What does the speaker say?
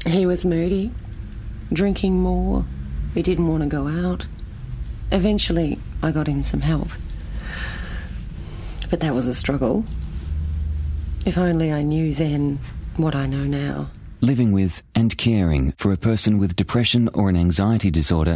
He was moody, drinking more. He didn't want to go out. Eventually, I got him some help. But that was a struggle. If only I knew then what I know now. Living with and caring for a person with depression or an anxiety disorder